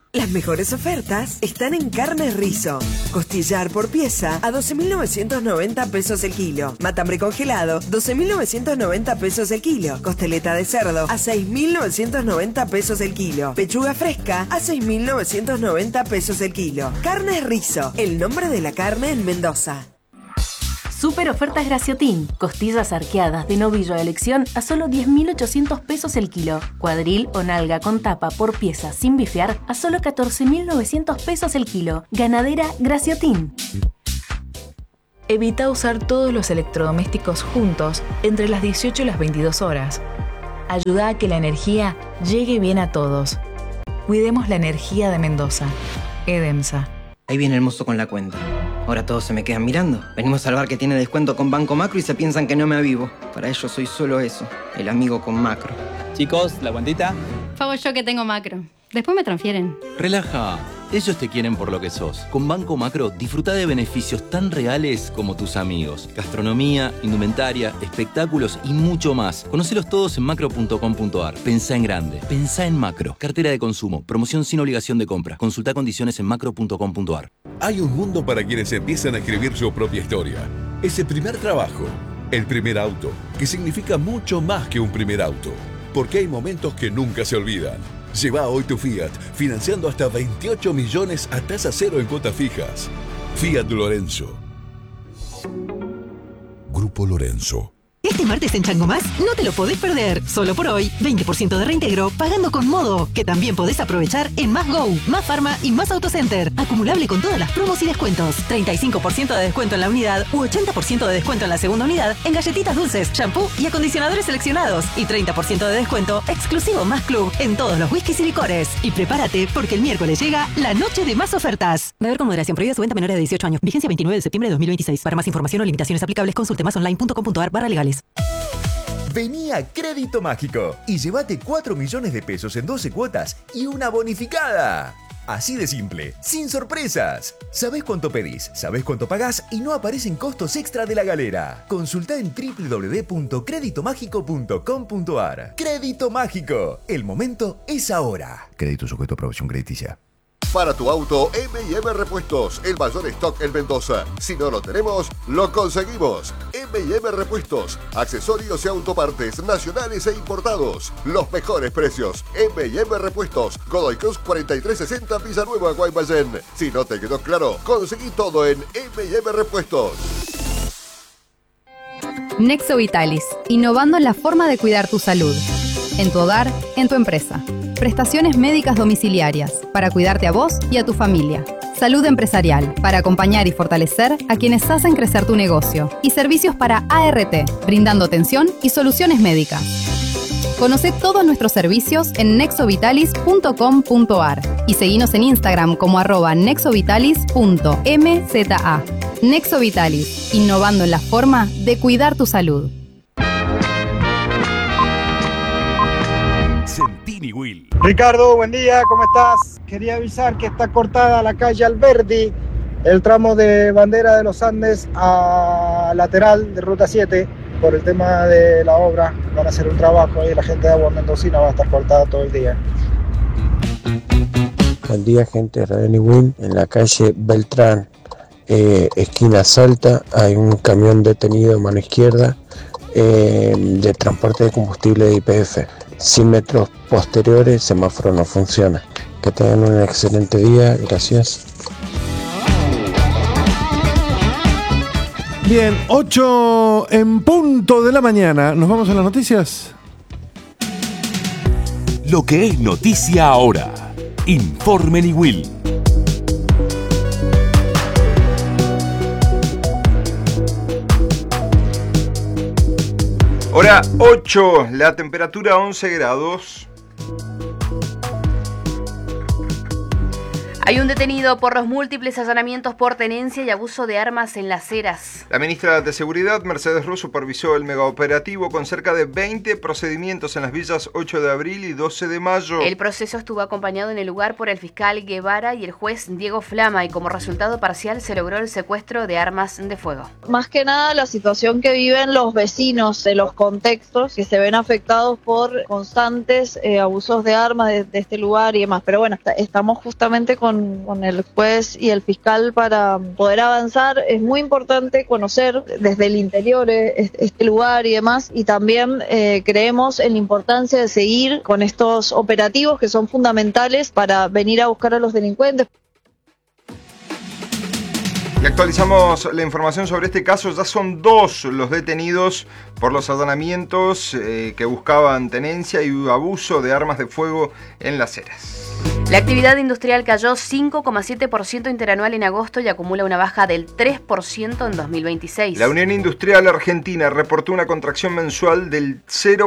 Las mejores ofertas están en Carnes Rizo. Costillar por pieza a 12.990 pesos el kilo. Matambre congelado, 12.990 pesos el kilo. Costeleta de cerdo a 6.990 pesos el kilo. Pechuga fresca a 6.990 pesos el kilo. Carnes Rizo, el nombre de la carne en Mendoza. Super ofertas Graciotin. Costillas arqueadas de novillo a elección a solo 10.800 pesos el kilo. Cuadril o nalga con tapa por pieza sin bifear a solo 14.900 pesos el kilo. Ganadera Graciotin. Evita usar todos los electrodomésticos juntos entre las 18 y las 22 horas. Ayuda a que la energía llegue bien a todos. Cuidemos la energía de Mendoza. Edemsa. Ahí viene el mozo con la cuenta. Ahora todos se me quedan mirando. Venimos al bar que tiene descuento con Banco Macro y se piensan que no me avivo. Para ellos soy solo eso, el amigo con Macro. Chicos, ¿la cuentita? Pago yo que tengo Macro. Después me transfieren. Relaja. Ellos te quieren por lo que sos. Con Banco Macro, disfruta de beneficios tan reales como tus amigos. Gastronomía, indumentaria, espectáculos y mucho más. Conocelos todos en macro.com.ar. Pensá en grande. Pensá en Macro. Cartera de consumo. Promoción sin obligación de compra. Consulta condiciones en macro.com.ar. Hay un mundo para quienes empiezan a escribir su propia historia. Ese primer trabajo, el primer auto, que significa mucho más que un primer auto. Porque hay momentos que nunca se olvidan. Lleva hoy tu Fiat, financiando hasta 28 millones a tasa cero en cuotas fijas. Fiat Lorenzo. Grupo Lorenzo. Este martes en Chango Más no te lo podés perder. Solo por hoy, 20% de reintegro pagando con Modo, que también podés aprovechar en Más Go, Más Pharma y Más Autocenter. Acumulable con todas las promos y descuentos. 35% de descuento en la unidad u 80% de descuento en la segunda unidad en galletitas dulces, shampoo y acondicionadores seleccionados. Y 30% de descuento exclusivo Más Club en todos los whiskies y licores. Y prepárate porque el miércoles llega la noche de más ofertas. Beber con moderación. Prohibida su venta a menores de 18 años. Vigencia 29 de septiembre de 2026. Para más información o limitaciones aplicables, consulte másonline.com.ar/legales. Vení a Crédito Mágico y llévate 4 millones de pesos en 12 cuotas y una bonificada. Así de simple, sin sorpresas. Sabés cuánto pedís, sabés cuánto pagás y no aparecen costos extra de la galera. Consultá en www.creditomágico.com.ar. Crédito Mágico, el momento es ahora. Crédito sujeto a aprobación crediticia. Para tu auto, M&M Repuestos, el mayor stock en Mendoza. Si no lo tenemos, lo conseguimos. M&M Repuestos, accesorios y autopartes nacionales e importados. Los mejores precios. M&M Repuestos, Godoy Cruz 4360, Villanueva, Guaymallén. Si no te quedó claro, conseguí todo en M&M Repuestos. Nexo Vitalis, innovando en la forma de cuidar tu salud. En tu hogar, en tu empresa. Prestaciones médicas domiciliarias, para cuidarte a vos y a tu familia. Salud empresarial, para acompañar y fortalecer a quienes hacen crecer tu negocio. Y servicios para ART, brindando atención y soluciones médicas. Conoce todos nuestros servicios en nexovitalis.com.ar y seguinos en Instagram como @nexovitalis.mza. Nexo Vitalis, innovando en la forma de cuidar tu salud. Sentini Will. Ricardo, buen día, ¿cómo estás? Quería avisar que está cortada la calle Alberdi, el tramo de Bandera de los Andes a lateral de Ruta 7, por el tema de la obra. Van a hacer un trabajo y la gente de Agua Mendocina va a estar cortada todo el día. Buen día, gente de Radio Will. En la calle Beltrán, esquina Salta, hay un camión detenido a mano izquierda de transporte de combustible de YPF. 100 metros posteriores, semáforo no funciona. Que tengan un excelente día, gracias. Bien, 8 en punto de la mañana. ¿Nos vamos a las noticias? Lo que es noticia ahora. Informe Will. Hora 8, la temperatura 11 grados. Hay un detenido por los múltiples allanamientos por tenencia y abuso de armas en Las Heras. La ministra de Seguridad, Mercedes Ruz, supervisó el megaoperativo con cerca de 20 procedimientos en las villas 8 de abril y 12 de mayo. El proceso estuvo acompañado en el lugar por el fiscal Guevara y el juez Diego Flama, y como resultado parcial se logró el secuestro de armas de fuego. Más que nada la situación que viven los vecinos de los contextos que se ven afectados por constantes abusos de armas de este lugar y demás. Pero bueno, estamos justamente con el juez y el fiscal para poder avanzar. Es muy importante conocer desde el interior este lugar y demás, y también creemos en la importancia de seguir con estos operativos que son fundamentales para venir a buscar a los delincuentes. Y actualizamos la información sobre este caso. Ya son 2 los detenidos por los allanamientos que buscaban tenencia y abuso de armas de fuego en Las Heras. La actividad industrial cayó 5,7% interanual en agosto y acumula una baja del 3% en 2026. La Unión Industrial Argentina reportó una contracción mensual del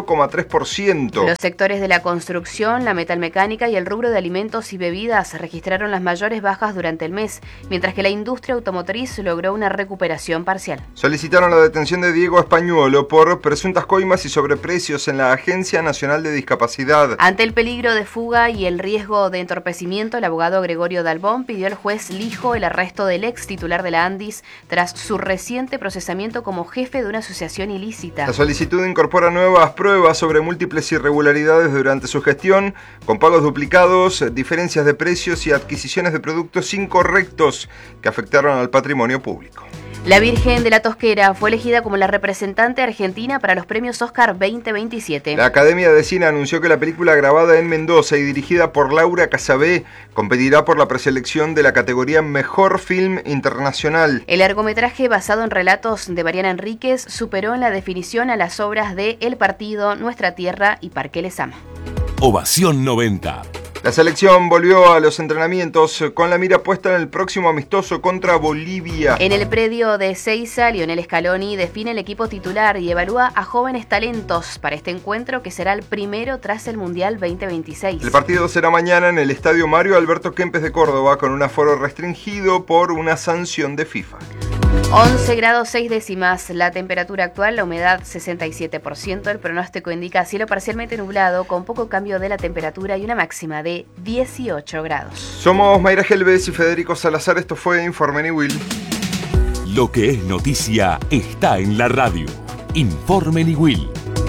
0,3%. Los sectores de la construcción, la metalmecánica y el rubro de alimentos y bebidas registraron las mayores bajas durante el mes, mientras que la industria automotriz logró una recuperación parcial. Solicitaron la detención de Diego Españuelo por presuntas coimas y sobreprecios en la Agencia Nacional de Discapacidad. Ante el peligro de fuga y el riesgo de entorpecimiento, el abogado Gregorio Dalbón pidió al juez Lijo el arresto del ex titular de la Andis tras su reciente procesamiento como jefe de una asociación ilícita. La solicitud incorpora nuevas pruebas sobre múltiples irregularidades durante su gestión, con pagos duplicados, diferencias de precios y adquisiciones de productos incorrectos que afectaron al patrimonio público. La Virgen de la Tosquera fue elegida como la representante argentina para los premios Oscar 2027. La Academia de Cine anunció que la película grabada en Mendoza y dirigida por Laura Casabé competirá por la preselección de la categoría Mejor Film Internacional. El largometraje, basado en relatos de Mariana Enríquez, superó en la definición a las obras de El Partido, Nuestra Tierra y Parque Lezama. Ovación 90. La selección volvió a los entrenamientos con la mira puesta en el próximo amistoso contra Bolivia. En el predio de Ezeiza, Lionel Scaloni define el equipo titular y evalúa a jóvenes talentos para este encuentro que será el primero tras el Mundial 2026. El partido será mañana en el Estadio Mario Alberto Kempes de Córdoba con un aforo restringido por una sanción de FIFA. 11 grados 6 décimas, la temperatura actual, la humedad 67%, el pronóstico indica cielo parcialmente nublado con poco cambio de la temperatura y una máxima de 18 grados. Somos Mayra Gelbes y Federico Salazar, esto fue Informe Niwil. Lo que es noticia está en la radio. Informe Niwil.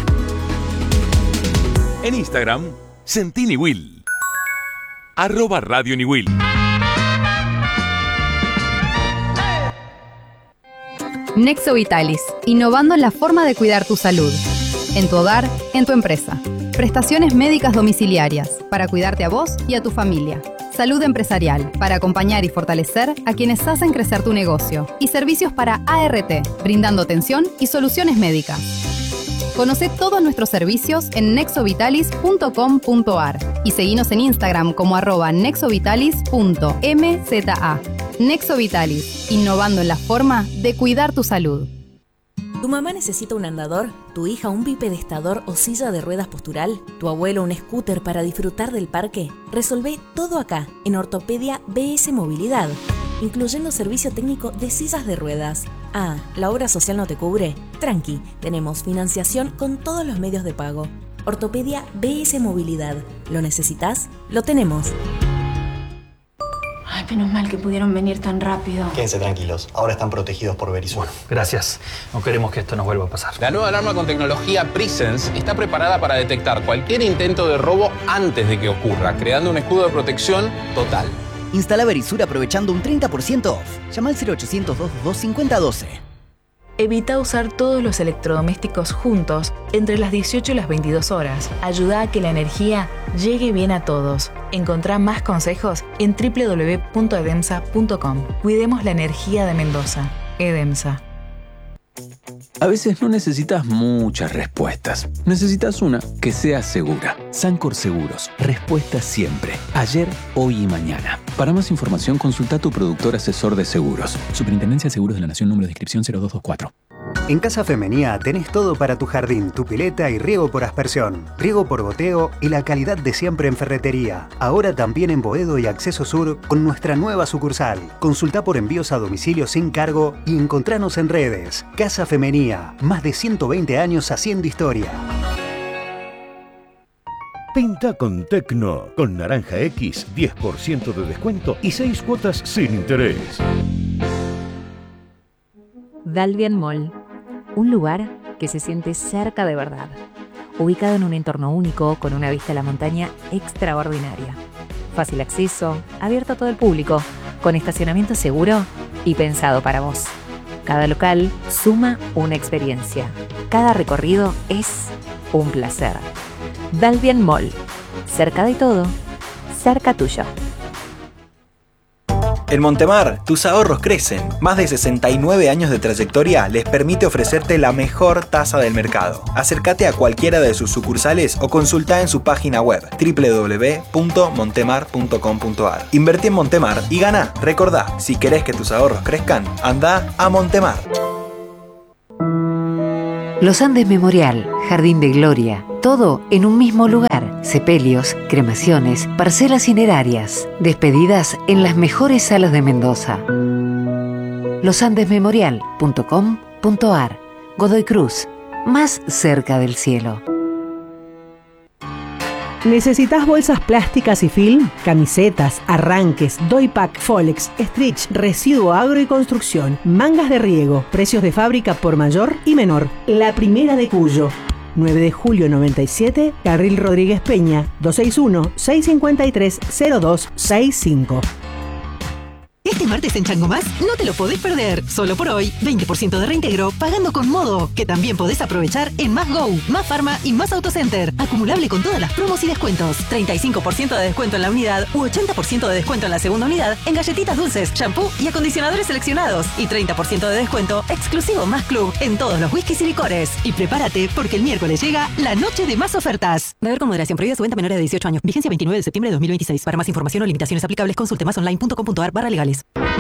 En Instagram, Sentí Niwil. @Radio Niwil. Nexo Vitalis, innovando en la forma de cuidar tu salud. En tu hogar, en tu empresa. Prestaciones médicas domiciliarias, para cuidarte a vos y a tu familia. Salud empresarial, para acompañar y fortalecer a quienes hacen crecer tu negocio. Y servicios para ART, brindando atención y soluciones médicas. Conoce todos nuestros servicios en nexovitalis.com.ar y seguinos en Instagram como @nexovitalis.mza. Nexo Vitalis, innovando en la forma de cuidar tu salud. ¿Tu mamá necesita un andador? ¿Tu hija un bipedestador o silla de ruedas postural? ¿Tu abuelo un scooter para disfrutar del parque? Resolvé todo acá, en Ortopedia BS Movilidad, incluyendo servicio técnico de sillas de ruedas. Ah, ¿la obra social no te cubre? Tranqui, tenemos financiación con todos los medios de pago. Ortopedia BS Movilidad. ¿Lo necesitas? Lo tenemos. Ay, menos mal que pudieron venir tan rápido. Quédense tranquilos, ahora están protegidos por Verisur. Gracias. No queremos que esto nos vuelva a pasar. La nueva alarma con tecnología Presence está preparada para detectar cualquier intento de robo antes de que ocurra, creando un escudo de protección total. Instala Verisur aprovechando un 30% off. Llama al 0800-222-5012. Evita usar todos los electrodomésticos juntos entre las 18 y las 22 horas. Ayuda a que la energía llegue bien a todos. Encontrá más consejos en www.edemsa.com. Cuidemos la energía de Mendoza. Edemsa. A veces no necesitas muchas respuestas. Necesitas una que sea segura. Sancor Seguros. Respuesta siempre. Ayer, hoy y mañana. Para más información, consulta a tu productor asesor de seguros. Superintendencia de Seguros de la Nación, número de inscripción 0224. En Casa Femenía tenés todo para tu jardín, tu pileta y riego por aspersión, riego por goteo y la calidad de siempre en ferretería. Ahora también en Boedo y Acceso Sur con nuestra nueva sucursal. Consulta por envíos a domicilio sin cargo y encontranos en redes. Casa Femenía, más de 120 años haciendo historia. Pinta con Tecno, con Naranja X, 10% de descuento y 6 cuotas sin interés. Dalvian Mall, un lugar que se siente cerca de verdad, ubicado en un entorno único con una vista a la montaña extraordinaria. Fácil acceso, abierto a todo el público, con estacionamiento seguro y pensado para vos. Cada local suma una experiencia. Cada recorrido es un placer. Dalvian Mall, cerca de todo, cerca tuyo. En Montemar, tus ahorros crecen. Más de 69 años de trayectoria les permite ofrecerte la mejor tasa del mercado. Acércate a cualquiera de sus sucursales o consulta en su página web www.montemar.com.ar. Invertí en Montemar y gana. Recordá, si querés que tus ahorros crezcan, anda a Montemar. Los Andes Memorial, Jardín de Gloria, todo en un mismo lugar. Sepelios, cremaciones, parcelas cinerarias, despedidas en las mejores salas de Mendoza. losandesmemorial.com.ar. Godoy Cruz, más cerca del cielo. ¿Necesitas bolsas plásticas y film? Camisetas, arranques, doypack, folex, stretch, residuo agro y construcción, mangas de riego, precios de fábrica por mayor y menor. La Primera de Cuyo. 9 de julio 97, Carril Rodríguez Peña, 261-653-0265. Este martes en Chango Más no te lo podés perder. Solo por hoy, 20% de reintegro pagando con Modo, que también podés aprovechar en Más Go, Más Farma y Más Autocenter. Acumulable con todas las promos y descuentos. 35% de descuento en la unidad u 80% de descuento en la segunda unidad en galletitas dulces, shampoo y acondicionadores seleccionados. Y 30% de descuento exclusivo Más Club en todos los whiskies y licores. Y prepárate porque el miércoles llega la noche de más ofertas. Beber con moderación, prohibida su venta a menores de 18 años. Vigencia 29 de septiembre de 2026. Para más información o limitaciones aplicables, consulte másonline.com.ar/legales.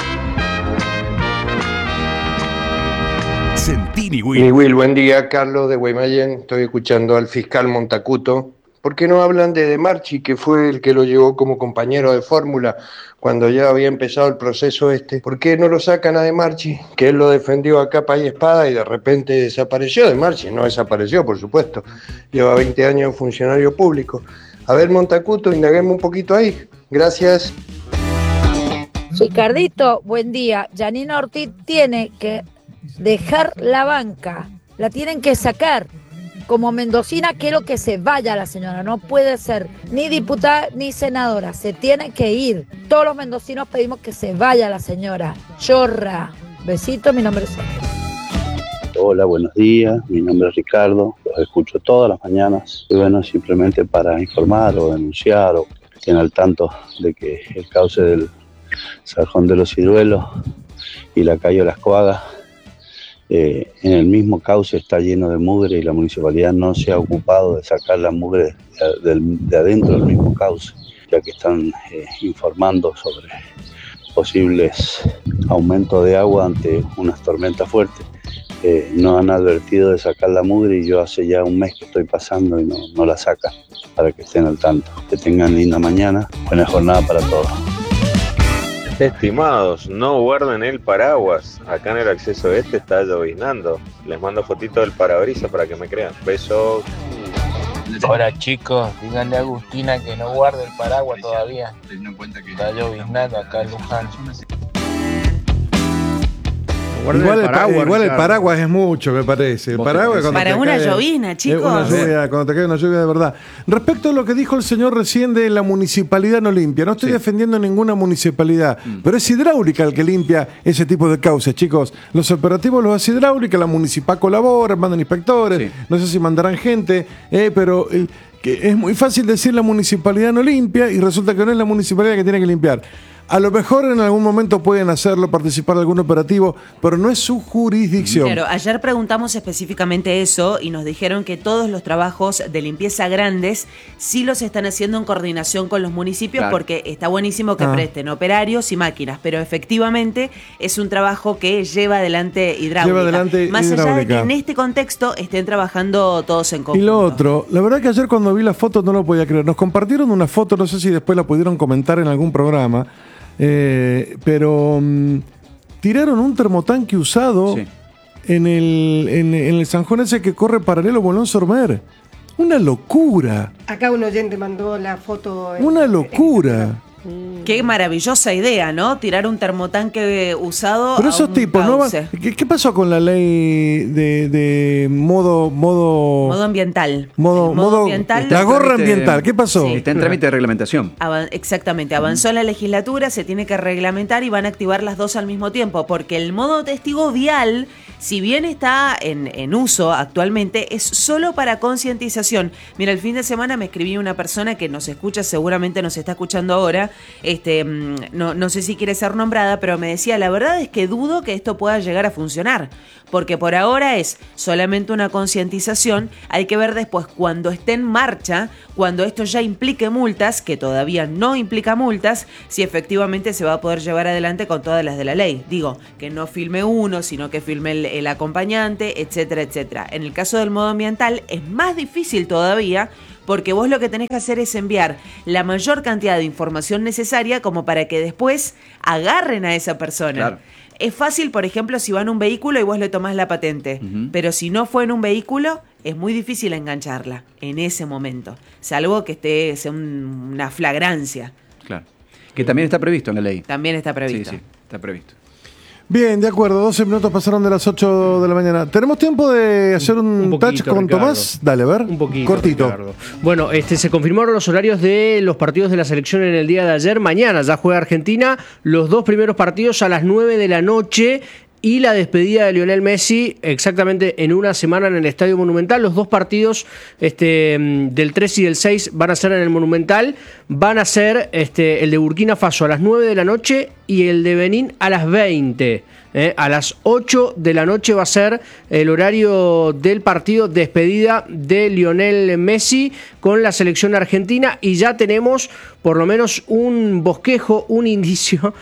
Sentini Mi Will, buen día, Carlos de Guaymallén. Estoy escuchando al fiscal Montacuto. ¿Por qué no hablan de Marchi, que fue el que lo llevó como compañero de fórmula cuando ya había empezado el proceso este? ¿Por qué no lo sacan a De Marchi, que él lo defendió a capa y espada y de repente desapareció? De Marchi no desapareció, por supuesto. Lleva 20 años en funcionario público. A ver, Montacuto, indaguemos un poquito ahí. Gracias. Ricardito, buen día. Janina Ortiz tiene que dejar la banca, la tienen que sacar. Como mendocina quiero que se vaya la señora, no puede ser ni diputada ni senadora, se tiene que ir. Todos los mendocinos pedimos que se vaya la señora. Chorra. Besito, mi nombre es Sonia. Hola, buenos días, mi nombre es Ricardo, los escucho todas las mañanas. Y bueno, simplemente para informar o denunciar o que estén al tanto de que el cauce del Sarjón de los Ciruelos y la calle Las Coagas, en el mismo cauce está lleno de mugre y la municipalidad no se ha ocupado de sacar la mugre de adentro del mismo cauce, ya que están informando sobre posibles aumentos de agua ante unas tormentas fuertes. No han advertido de sacar la mugre y yo hace ya un mes que estoy pasando y no la sacan, para que estén al tanto. Que tengan linda mañana, buena jornada para todos. Estimados, no guarden el paraguas. Acá en el acceso este está lloviznando. Les mando fotito del parabrisas para que me crean. Besos. Hola chicos, díganle a Agustina que no guarde el paraguas todavía. Está lloviznando acá en Luján. Igual el paraguas es mucho, me parece. El paraguas para una llovizna, chicos. Cuando te cae una lluvia de verdad. Respecto a lo que dijo el señor recién de la municipalidad no limpia, no estoy defendiendo ninguna municipalidad, pero es hidráulica el que limpia ese tipo de cauces, chicos. Los operativos los hace hidráulica, la municipal colabora, mandan inspectores, no sé si mandarán gente, pero que es muy fácil decir la municipalidad no limpia y resulta que no es la municipalidad que tiene que limpiar. A lo mejor en algún momento pueden hacerlo, participar de algún operativo, pero no es su jurisdicción. Claro, ayer preguntamos específicamente eso y nos dijeron que todos los trabajos de limpieza grandes sí los están haciendo en coordinación con los municipios, Claro. porque está buenísimo que presten operarios y máquinas, pero efectivamente es un trabajo que lleva adelante hidráulica. Más allá de que en este contexto estén trabajando todos en Y conjunto. lo otro, la verdad que ayer cuando vi la foto no lo podía creer. Nos compartieron una foto, no sé si después la pudieron comentar en algún programa, pero tiraron un termotanque usado en el zanjón ese que corre paralelo Bolón-Sormer. Una locura. Acá un oyente mandó la foto. Una locura. Qué maravillosa idea, ¿no? Tirar un termotanque usado. Pero a esos un tipos, ¿no? cauce. ¿Qué pasó con la ley de modo ambiental? Modo ambiental. la gorra ambiental, ¿qué pasó? Está en trámite de reglamentación. Exactamente, avanzó en la legislatura, se tiene que reglamentar y van a activar las dos al mismo tiempo, porque el modo testigo vial, si bien está en uso actualmente, es solo para concientización. Mira, el fin de semana me escribí una persona que nos escucha, seguramente nos está escuchando ahora, no sé si quiere ser nombrada, pero me decía, la verdad es que dudo que esto pueda llegar a funcionar, porque por ahora es solamente una concientización. Hay que ver después, cuando esté en marcha, cuando esto ya implique multas, que todavía no implica multas, si efectivamente se va a poder llevar adelante con todas las de la ley. Digo, que no filme uno, sino que filme el acompañante, etcétera, etcétera. En el caso del modo ambiental es más difícil todavía, porque vos lo que tenés que hacer es enviar la mayor cantidad de información necesaria como para que después agarren a esa persona. Claro. Es fácil, por ejemplo, si va en un vehículo y vos le tomás la patente, pero si no fue en un vehículo, es muy difícil engancharla en ese momento, salvo que sea una flagrancia. Claro. Que también está previsto en la ley. También está previsto. Sí, está previsto. Bien, de acuerdo, 12 minutos pasaron de las 8 de la mañana. ¿Tenemos tiempo de hacer un touch con Ricardo. Tomás? Dale, a ver. Un poquito. Cortito. Ricardo. Bueno, se confirmaron los horarios de los partidos de la selección en el día de ayer. Mañana ya juega Argentina. Los dos primeros partidos a las 9 de la noche. Y la despedida de Lionel Messi exactamente en una semana en el Estadio Monumental. Los dos partidos del 3 y del 6 van a ser en el Monumental. Van a ser el de Burkina Faso a las 9 de la noche y el de Benín a las 20. A las 8 de la noche va a ser el horario del partido despedida de Lionel Messi con la selección argentina, y ya tenemos por lo menos un bosquejo, un indicio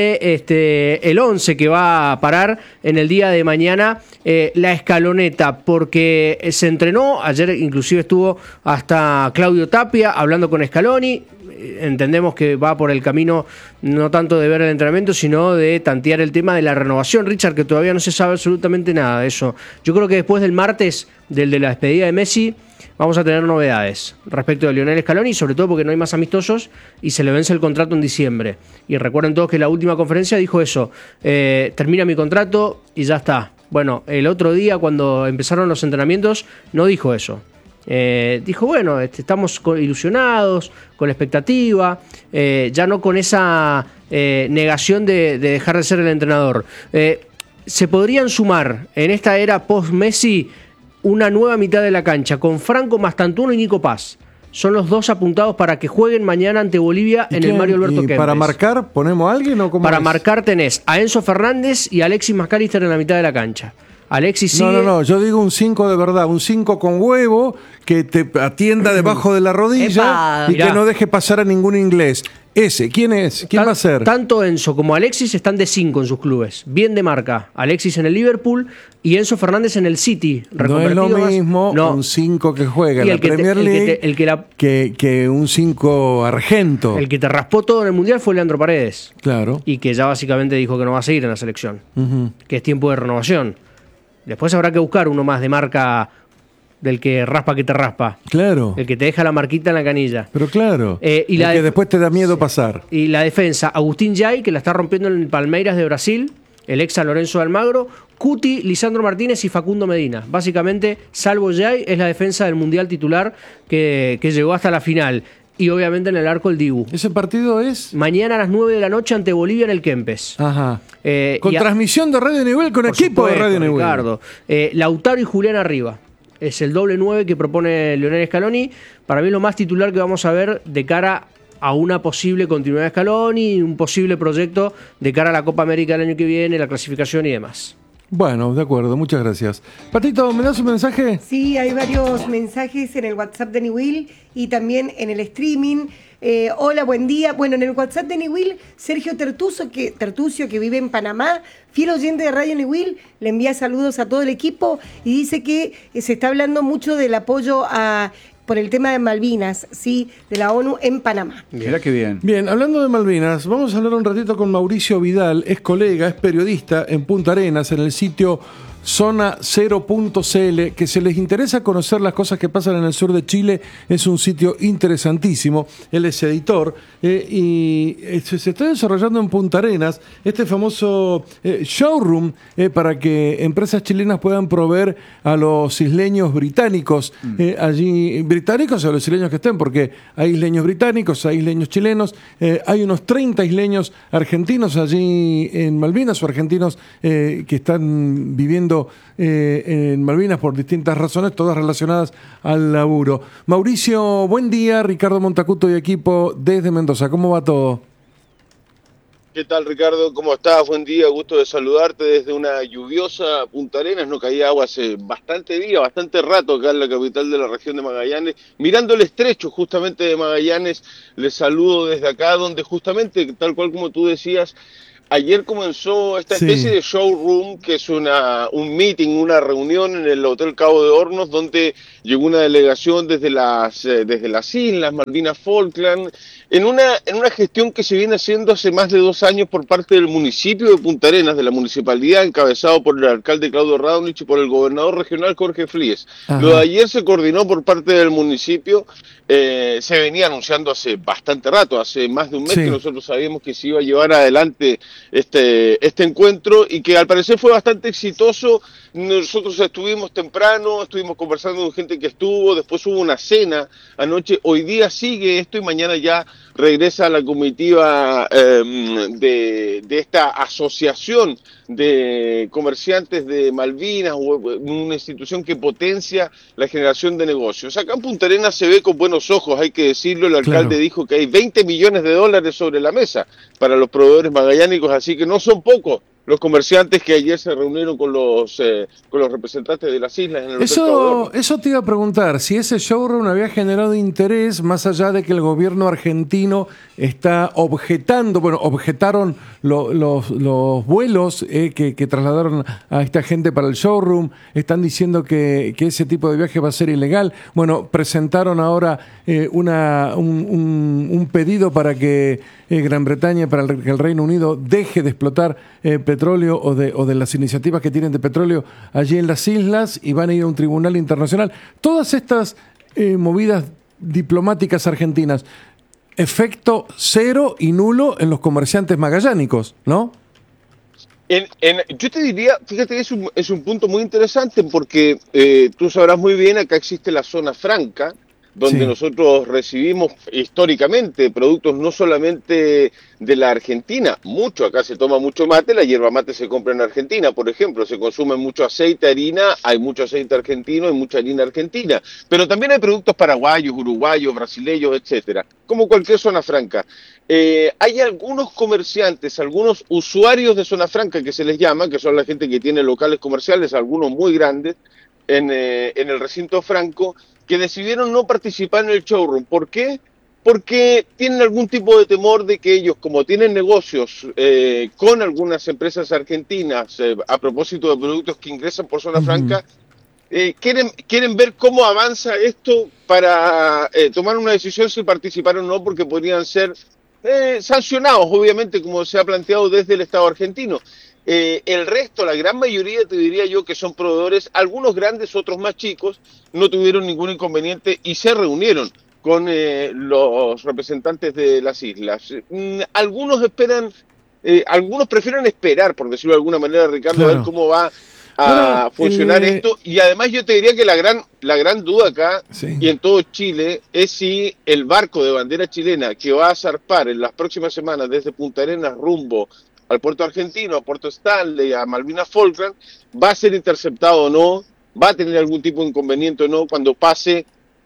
de el 11 que va a parar en el día de mañana la escaloneta, porque se entrenó, ayer inclusive estuvo hasta Claudio Tapia hablando con Scaloni. Entendemos que va por el camino no tanto de ver el entrenamiento, sino de tantear el tema de la renovación, Richard, que todavía no se sabe absolutamente nada de eso. Yo creo que después del martes, del de la despedida de Messi, vamos a tener novedades respecto de Lionel Scaloni, sobre todo porque no hay más amistosos y se le vence el contrato en diciembre. Y recuerden todos que en la última conferencia dijo eso, termina mi contrato y ya está. Bueno, el otro día cuando empezaron los entrenamientos no dijo eso. Dijo, bueno, estamos ilusionados, con la expectativa, ya no con esa negación de dejar de ser el entrenador. Se podrían sumar en esta era post-Messi una nueva mitad de la cancha, con Franco Mastantuono y Nico Paz. Son los dos apuntados para que jueguen mañana ante Bolivia en el Mario Alberto Kempes. ¿Para marcar ponemos a alguien o cómo Para es? marcar tenés a Enzo Fernández y a Alexis McAllister en la mitad de la cancha. Alexis sigue. No, yo digo un 5 de verdad, un 5 con huevo que te atienda debajo de la rodilla y que no deje pasar a ningún inglés. Ese, ¿quién es? ¿Quién va a ser? Tanto Enzo como Alexis están de 5 en sus clubes, bien de marca. Alexis en el Liverpool y Enzo Fernández en el City. No es lo mismo un 5 que juega en la Premier League que un 5 argento. El que te raspó todo en el Mundial fue Leandro Paredes. Claro. Y que ya básicamente dijo que no va a seguir en la selección. Que es tiempo de renovación. Después habrá que buscar uno más de marca, del que raspa que te raspa. Claro. El que te deja la marquita en la canilla. Pero claro. Y el que después te da miedo pasar. Y la defensa, Agustín Yay, que la está rompiendo en el Palmeiras de Brasil, el ex San Lorenzo de Almagro, Cuti, Lisandro Martínez y Facundo Medina. Básicamente, salvo Yay, es la defensa del Mundial titular que llegó hasta la final. Y obviamente en el arco el Dibu. ¿Ese partido es? Mañana a las 9 de la noche ante Bolivia en el Kempes. Ajá. Con transmisión de Radio Nivel, con equipo de Radio Nivel. Ricardo. Lautaro y Julián arriba. Es el doble 9 que propone Lionel Scaloni. Para mí lo más titular que vamos a ver de cara a una posible continuidad de Scaloni y un posible proyecto de cara a la Copa América del año que viene, la clasificación y demás. Bueno, de acuerdo, muchas gracias. Patito, ¿me das un mensaje? Sí, hay varios mensajes en el WhatsApp de Niwil y también en el streaming. Hola, buen día. Bueno, en el WhatsApp de Niwil, Sergio Tertucio, que vive en Panamá, fiel oyente de Radio Niwil, le envía saludos a todo el equipo y dice que se está hablando mucho del apoyo por el tema de Malvinas, sí, de la ONU en Panamá. Mira qué bien. Bien, hablando de Malvinas, vamos a hablar un ratito con Mauricio Vidal, es colega, es periodista en Punta Arenas, en el sitio Zona0.cl, que si les interesa conocer las cosas que pasan en el sur de Chile, es un sitio interesantísimo. Él es editor y se está desarrollando en Punta Arenas este famoso showroom para que empresas chilenas puedan proveer a los isleños británicos, allí británicos o a los isleños que estén, porque hay isleños británicos, hay isleños chilenos, hay unos 30 isleños argentinos allí en Malvinas o argentinos que están viviendo en Malvinas por distintas razones, todas relacionadas al laburo. Mauricio, buen día. Ricardo Montacuto y equipo desde Mendoza. ¿Cómo va todo? ¿Qué tal, Ricardo? ¿Cómo estás? Buen día, gusto de saludarte desde una lluviosa Punta Arenas. No caía agua hace bastante rato acá en la capital de la región de Magallanes. Mirando el estrecho justamente de Magallanes, les saludo desde acá, donde justamente, tal cual como tú decías, ayer comenzó esta especie de showroom, que es un meeting, una reunión en el Hotel Cabo de Hornos, donde llegó una delegación desde las islas, Malvinas, Falkland, en una gestión que se viene haciendo hace más de 2 años por parte del municipio de Punta Arenas, de la municipalidad, encabezado por el alcalde Claudio Raunich y por el gobernador regional Jorge Flies. Lo de ayer se coordinó por parte del municipio, se venía anunciando hace bastante rato, hace más de un mes que nosotros sabíamos que se iba a llevar adelante este encuentro y que al parecer fue bastante exitoso. Nosotros estuvimos temprano, estuvimos conversando con gente que estuvo, después hubo una cena anoche, hoy día sigue esto y mañana ya regresa a la comitiva de esta asociación de comerciantes de Malvinas, una institución que potencia la generación de negocios. Acá en Punta Arenas se ve con buenos ojos, hay que decirlo, el alcalde dijo que hay $20 millones sobre la mesa para los proveedores magallánicos, así que no son pocos los comerciantes que ayer se reunieron con los representantes de las islas en el Eso te iba a preguntar, si ese showroom había generado interés, más allá de que el gobierno argentino está objetaron los vuelos que trasladaron a esta gente para el showroom, están diciendo que ese tipo de viaje va a ser ilegal. Bueno, presentaron ahora un pedido para que Gran Bretaña, para que el Reino Unido deje de explotar petróleo o de las iniciativas que tienen de petróleo allí en las islas, y van a ir a un tribunal internacional. Todas estas movidas diplomáticas argentinas, efecto cero y nulo en los comerciantes magallánicos, ¿no? Yo te diría, fíjate, es un punto muy interesante porque tú sabrás muy bien, acá existe la zona franca, donde nosotros recibimos históricamente productos no solamente de la Argentina, acá se toma mucho mate, la yerba mate se compra en Argentina, por ejemplo, se consume mucho aceite, harina, hay mucho aceite argentino y mucha harina argentina, pero también hay productos paraguayos, uruguayos, brasileños, etcétera, como cualquier zona franca. Hay algunos comerciantes, algunos usuarios de zona franca que se les llama, que son la gente que tiene locales comerciales, algunos muy grandes, en el recinto franco, que decidieron no participar en el showroom. ¿Por qué? Porque tienen algún tipo de temor de que ellos, como tienen negocios con algunas empresas argentinas a propósito de productos que ingresan por zona franca, quieren ver cómo avanza esto para tomar una decisión si participar o no, porque podrían ser sancionados, obviamente, como se ha planteado desde el Estado argentino. El resto, la gran mayoría, te diría yo que son proveedores, algunos grandes, otros más chicos, no tuvieron ningún inconveniente y se reunieron con los representantes de las islas. Algunos prefieren esperar, por decirlo de alguna manera, Ricardo, a ver cómo va a funcionar esto. Y además yo te diría que la gran duda acá y en todo Chile es si el barco de bandera chilena que va a zarpar en las próximas semanas desde Punta Arenas rumbo al puerto argentino, a Puerto Stanley, a Malvinas Falkland, va a ser interceptado o no, va a tener algún tipo de inconveniente o no cuando pase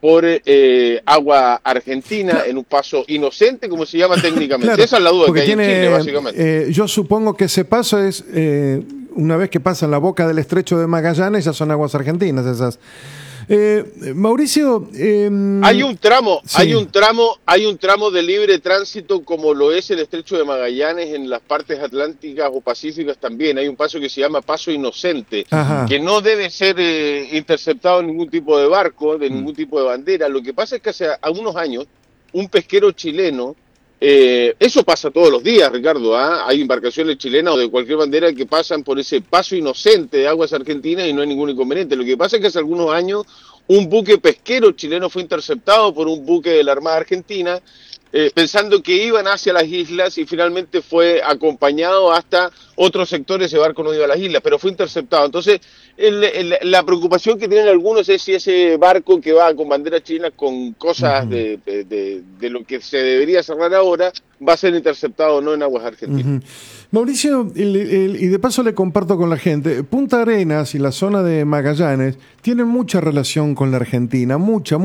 por agua argentina en un paso inocente, como se llama técnicamente. Claro, esa es la duda que hay tiene, en Chile, básicamente. Yo supongo que ese paso es, una vez que pasan la boca del estrecho de Magallanes, ya son aguas argentinas esas. Mauricio, hay un tramo, sí. hay un tramo de libre tránsito como lo es el estrecho de Magallanes en las partes atlánticas o pacíficas también. Hay un paso que se llama Paso Inocente, Ajá. que no debe ser interceptado en ningún tipo de barco, de ningún tipo de bandera. Lo que pasa es que hace algunos años un pesquero chileno, eso pasa todos los días, Ricardo, hay embarcaciones chilenas o de cualquier bandera que pasan por ese paso inocente de aguas argentinas y no hay ningún inconveniente. Lo que pasa es que hace algunos años un buque pesquero chileno fue interceptado por un buque de la Armada Argentina, pensando que iban hacia las islas y finalmente fue acompañado hasta otros sectores, ese barco no iba a las islas, pero fue interceptado. Entonces, la preocupación que tienen algunos es si ese barco que va con bandera chilena con cosas de lo que se debería cerrar ahora va a ser interceptado o no en aguas argentinas. Mauricio, y de paso le comparto con la gente, Punta Arenas y la zona de Magallanes tienen mucha relación con la Argentina, mucha.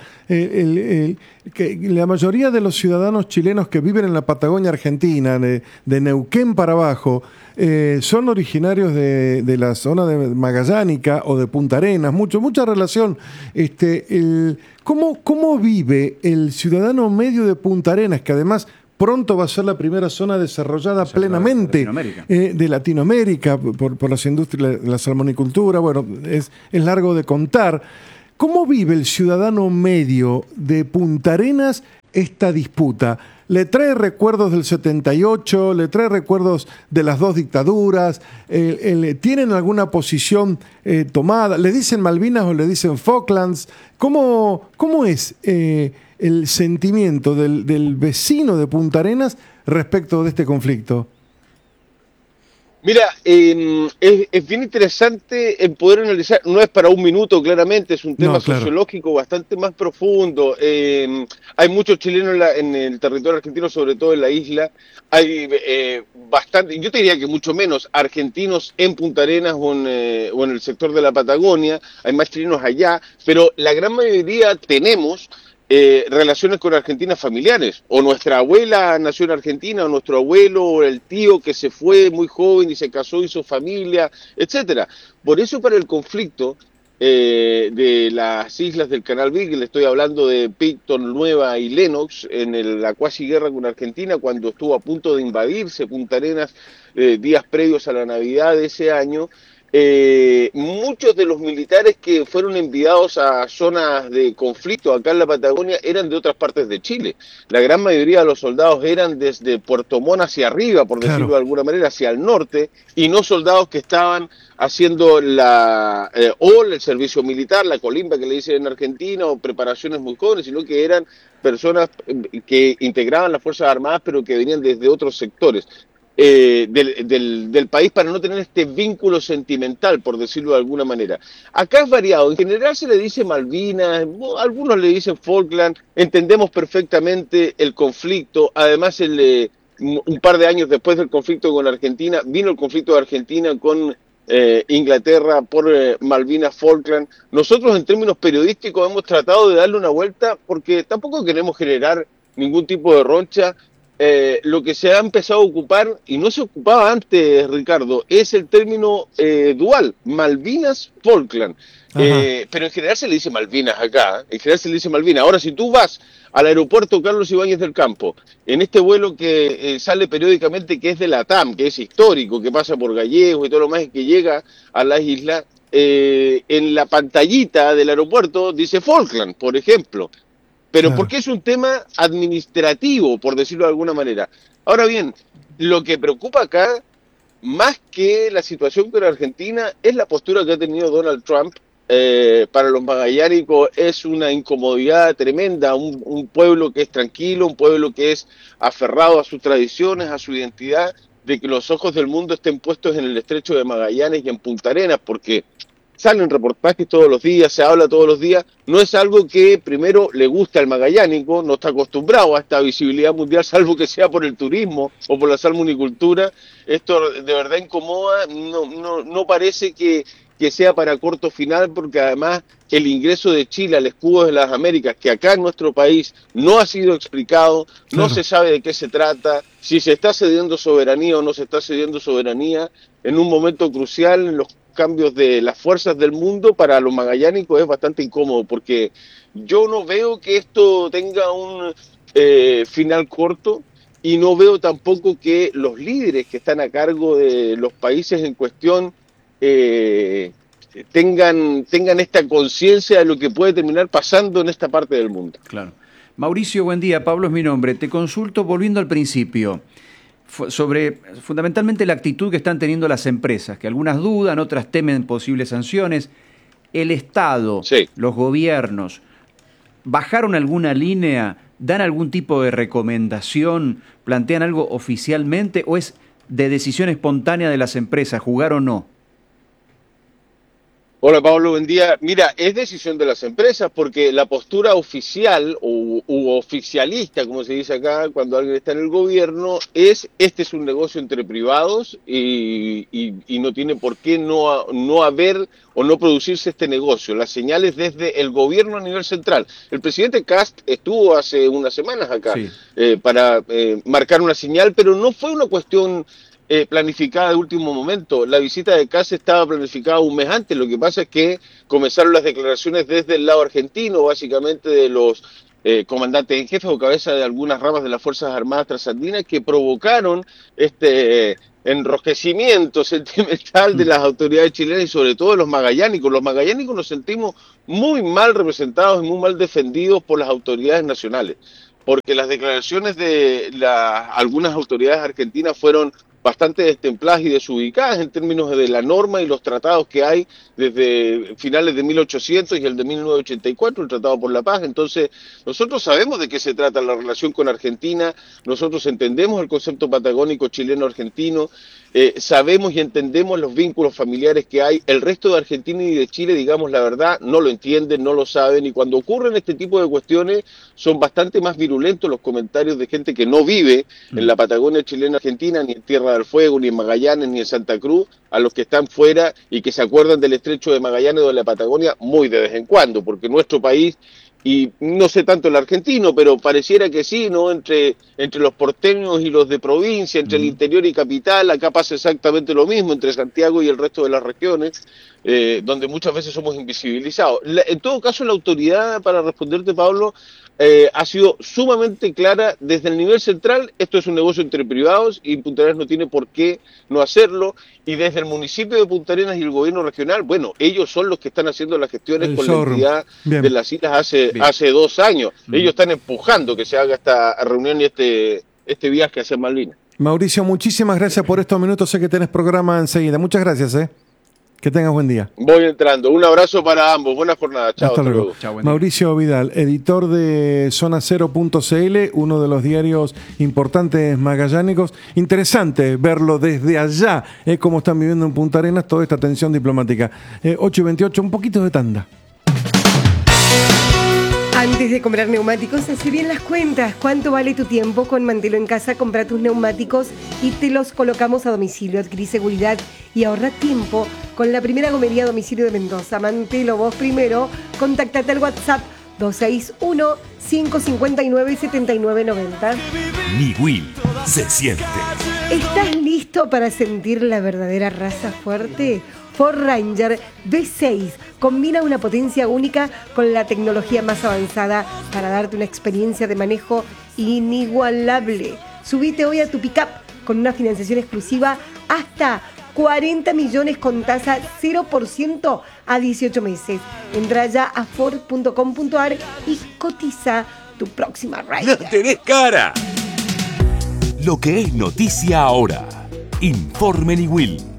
Que la mayoría de los ciudadanos chilenos que viven en la Patagonia Argentina, de Neuquén para abajo, son originarios de la zona de Magallánica o de Punta Arenas, mucha relación. ¿Cómo vive el ciudadano medio de Punta Arenas, que además pronto va a ser la primera zona desarrollada plenamente de Latinoamérica por las industrias de la salmonicultura? Bueno, es largo de contar. ¿Cómo vive el ciudadano medio de Punta Arenas esta disputa? ¿Le trae recuerdos del 78? ¿Le trae recuerdos de las dos dictaduras? ¿Tienen alguna posición tomada? ¿Le dicen Malvinas o le dicen Falklands? ¿Cómo es el sentimiento del vecino de Punta Arenas respecto de este conflicto? Mira, es bien interesante el poder analizar, no es para un minuto claramente, es un tema sociológico bastante más profundo. Hay muchos chilenos en el territorio argentino, sobre todo en la isla, hay bastante, yo te diría que mucho menos argentinos en Punta Arenas o en el sector de la Patagonia, hay más chilenos allá, pero la gran mayoría tenemos relaciones con Argentina familiares, o nuestra abuela nació en Argentina, o nuestro abuelo, o el tío que se fue muy joven y se casó, hizo familia, etcétera. Por eso para el conflicto de las islas del Canal Beagle, le estoy hablando de Peyton, Nueva y Lennox, en la cuasi guerra con Argentina, cuando estuvo a punto de invadirse Punta Arenas días previos a la Navidad de ese año. Muchos de los militares que fueron enviados a zonas de conflicto acá en la Patagonia eran de otras partes de Chile. La gran mayoría de los soldados eran desde Puerto Montt hacia arriba, por decirlo de alguna manera, hacia el norte, y no soldados que estaban haciendo el servicio militar, la colimba que le dicen en Argentina, o preparaciones muy jóvenes, sino que eran personas que integraban las Fuerzas Armadas, pero que venían desde otros sectores del país, para no tener este vínculo sentimental, por decirlo de alguna manera. Acá es variado, en general se le dice Malvinas, algunos le dicen Falkland, entendemos perfectamente el conflicto. Además un par de años después del conflicto con Argentina, vino el conflicto de Argentina con Inglaterra por Malvinas, Falkland. Nosotros en términos periodísticos hemos tratado de darle una vuelta porque tampoco queremos generar ningún tipo de roncha. Lo que se ha empezado a ocupar, y no se ocupaba antes, Ricardo, es el término dual, Malvinas, Falkland. Pero en general se le dice Malvinas acá, en general se le dice Malvinas. Ahora, si tú vas al aeropuerto Carlos Ibáñez del Campo, en este vuelo que sale periódicamente, que es de la TAM, que es histórico, que pasa por Gallegos y todo lo más, que llega a las islas, en la pantallita del aeropuerto dice Falkland, por ejemplo. Pero porque es un tema administrativo, por decirlo de alguna manera. Ahora bien, lo que preocupa acá, más que la situación con Argentina, es la postura que ha tenido Donald Trump. Para los magallánicos es una incomodidad tremenda, un pueblo que es tranquilo, un pueblo que es aferrado a sus tradiciones, a su identidad, de que los ojos del mundo estén puestos en el estrecho de Magallanes y en Punta Arenas, porque salen reportajes todos los días, se habla todos los días. No es algo que primero le gusta al magallánico, no está acostumbrado a esta visibilidad mundial, salvo que sea por el turismo o por la salmonicultura. Esto de verdad incomoda, no parece que que sea para corto final, porque además el ingreso de Chile al escudo de las Américas, que acá en nuestro país no ha sido explicado, no se sabe de qué se trata, si se está cediendo soberanía o no se está cediendo soberanía, en un momento crucial en los cambios de las fuerzas del mundo, para los magallánicos es bastante incómodo, porque yo no veo que esto tenga un final corto, y no veo tampoco que los líderes que están a cargo de los países en cuestión tengan esta conciencia de lo que puede terminar pasando en esta parte del mundo. Claro. Mauricio, buen día. Pablo es mi nombre. Te consulto, volviendo al principio, sobre fundamentalmente la actitud que están teniendo las empresas, que algunas dudan, otras temen posibles sanciones. El Estado, los gobiernos, ¿bajaron alguna línea? ¿Dan algún tipo de recomendación? ¿Plantean algo oficialmente? ¿O es de decisión espontánea de las empresas, jugar o no? Hola Pablo, buen día. Mira, es decisión de las empresas, porque la postura oficial u oficialista, como se dice acá cuando alguien está en el gobierno, este es un negocio entre privados y no tiene por qué no haber o no producirse este negocio. Las señales desde el gobierno a nivel central. El presidente Kast estuvo hace unas semanas acá para marcar una señal, pero no fue una cuestión planificada de último momento. La visita de Kast estaba planificada un mes antes. Lo que pasa es que comenzaron las declaraciones desde el lado argentino, básicamente de los comandantes en jefe o cabeza de algunas ramas de las Fuerzas Armadas Trasandinas, que provocaron este enrojecimiento sentimental de las autoridades chilenas y sobre todo de los magallánicos. Los magallánicos nos sentimos muy mal representados y muy mal defendidos por las autoridades nacionales, porque las declaraciones de algunas autoridades argentinas fueron bastante destempladas y desubicadas en términos de la norma y los tratados que hay desde finales de 1800 y el de 1984, el Tratado por la Paz. Entonces, nosotros sabemos de qué se trata la relación con Argentina, nosotros entendemos el concepto patagónico chileno-argentino, sabemos y entendemos los vínculos familiares que hay. El resto de Argentina y de Chile, digamos la verdad, no lo entienden, no lo saben, y cuando ocurren este tipo de cuestiones son bastante más virulentos los comentarios de gente que no vive en la Patagonia chilena-argentina, ni en Tierra del Fuego, ni en Magallanes, ni en Santa Cruz, a los que están fuera y que se acuerdan del estrecho de Magallanes o de la Patagonia muy de vez en cuando, porque nuestro país, y no sé tanto el argentino, pero pareciera que sí, ¿no? Entre los porteños y los de provincia, entre el interior y capital, acá pasa exactamente lo mismo, entre Santiago y el resto de las regiones, donde muchas veces somos invisibilizados. En todo caso, la autoridad, para responderte, Pablo, ha sido sumamente clara desde el nivel central. Esto es un negocio entre privados y Punta Arenas no tiene por qué no hacerlo, y desde el municipio de Punta Arenas y el gobierno regional, bueno, ellos son los que están haciendo las gestiones con la entidad de las islas hace 2 años. Ellos están empujando que se haga esta reunión y este viaje hacia Malvinas. Mauricio, muchísimas gracias por estos minutos, sé que tenés programa enseguida. Muchas gracias, que tengas buen día. Voy entrando. Un abrazo para ambos. Buena jornada. Chao. Hasta luego. Chao, Mauricio Vidal, editor de Zona0.cl, uno de los diarios importantes magallánicos. Interesante verlo desde allá, cómo están viviendo en Punta Arenas toda esta tensión diplomática. 8:28, un poquito de tanda. Antes de comprar neumáticos, hace bien las cuentas. ¿Cuánto vale tu tiempo? Con Mantelo en Casa, compra tus neumáticos y te los colocamos a domicilio. Adquirí seguridad y ahorra tiempo con la primera gomería a domicilio de Mendoza. Mantelo, vos primero. Contactate al WhatsApp 261-559-7990. Niwil se siente. ¿Estás listo para sentir la verdadera raza fuerte? Ford Ranger V6 combina una potencia única con la tecnología más avanzada para darte una experiencia de manejo inigualable. Subite hoy a tu pickup con una financiación exclusiva hasta 40 millones con tasa 0% a 18 meses. Entra ya a ford.com.ar y cotiza tu próxima Ranger. ¡No tenés cara! Lo que es noticia ahora. Informe Niwil.